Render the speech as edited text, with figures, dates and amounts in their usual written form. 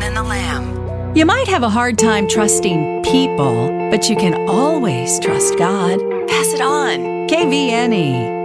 than the Lamb. You might have a hard time trusting people, but you can always trust God. Pass it on. KVNE.